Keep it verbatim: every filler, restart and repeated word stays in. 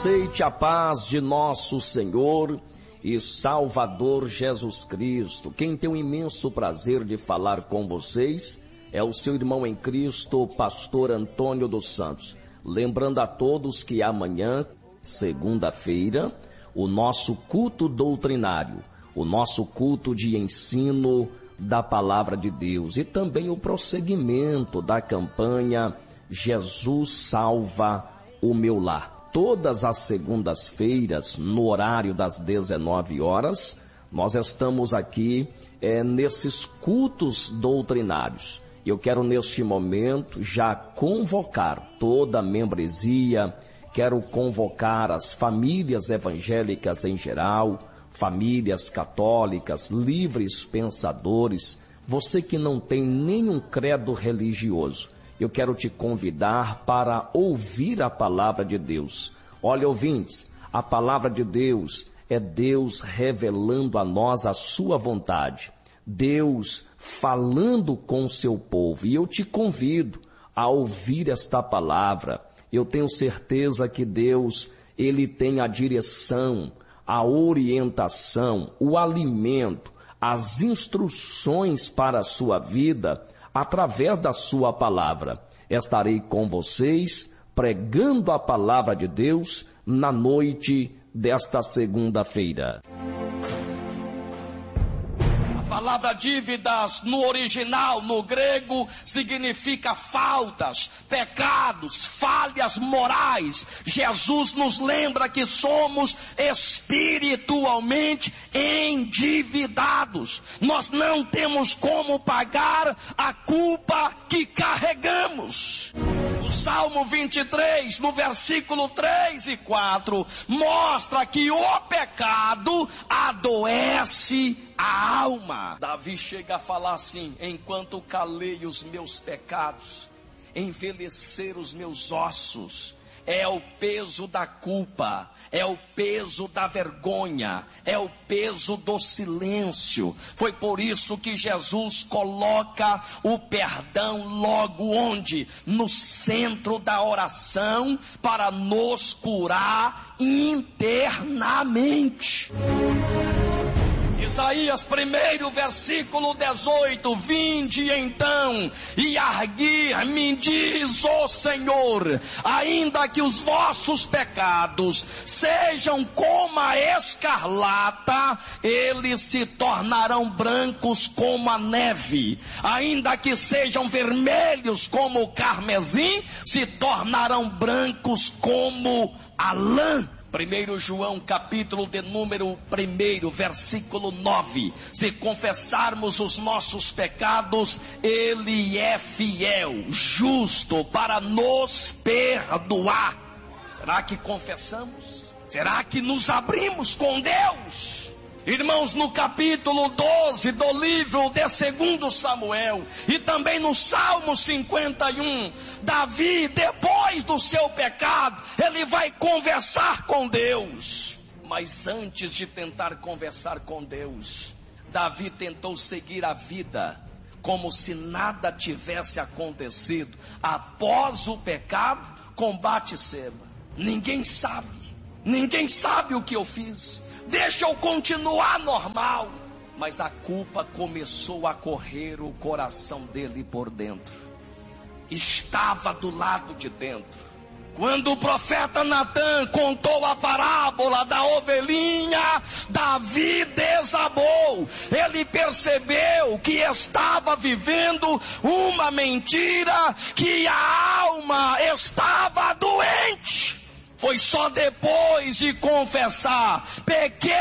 aceite a paz de nosso Senhor e Salvador Jesus Cristo. Quem tem o imenso prazer de falar com vocês é o seu irmão em Cristo, pastor Antônio dos Santos. Lembrando a todos que amanhã, segunda-feira, o nosso culto doutrinário, o nosso culto de ensino da palavra de Deus e também o prosseguimento da campanha Jesus Salva o Meu Lar. Todas as segundas-feiras, no horário das dezenove horas, nós estamos aqui é, nesses cultos doutrinários. Eu quero neste momento já convocar toda a membresia, quero convocar as famílias evangélicas em geral, famílias católicas, livres pensadores, você que não tem nenhum credo religioso. Eu quero te convidar para ouvir a palavra de Deus. Olha, ouvintes, a palavra de Deus é Deus revelando a nós a sua vontade. Deus falando com o seu povo. E eu te convido a ouvir esta palavra. Eu tenho certeza que Deus, Ele tem a direção, a orientação, o alimento, as instruções para a sua vida através da sua palavra. Estarei com vocês pregando a palavra de Deus na noite desta segunda-feira. A palavra dívidas no original, no grego, significa faltas, pecados, falhas morais. Jesus nos lembra que somos espiritualmente endividados. Nós não temos como pagar a culpa que carregamos. O Salmo vinte e três, no versículo três e quatro, mostra que o pecado adoece a alma. Davi chega a falar assim: enquanto calei os meus pecados, envelhecer os meus ossos. É o peso da culpa, é o peso da vergonha, é o peso do silêncio. Foi por isso que Jesus coloca o perdão logo onde? No centro da oração, para nos curar internamente. Isaías primeiro, versículo dezoito, vinde então e arguir-me, diz o Senhor, ainda que os vossos pecados sejam como a escarlata, eles se tornarão brancos como a neve, ainda que sejam vermelhos como o carmesim, se tornarão brancos como a lã. primeiro João, capítulo de número um, versículo nove. Se confessarmos os nossos pecados, Ele é fiel, justo, para nos perdoar. Será que confessamos? Será que nos abrimos com Deus? Irmãos, no capítulo doze do livro de segundo Samuel, e também no Salmo cinquenta e um, Davi, depois do seu pecado, ele vai conversar com Deus. Mas antes de tentar conversar com Deus, Davi tentou seguir a vida como se nada tivesse acontecido. Após o pecado, com Batseba, ninguém sabe, ninguém sabe o que eu fiz. Deixa eu continuar normal. Mas a culpa começou a correr o coração dele por dentro. Estava do lado de dentro. Quando o profeta Natan contou a parábola da ovelhinha, Davi desabou. Ele percebeu que estava vivendo uma mentira, que a alma estava doente. Foi só depois de confessar: pequei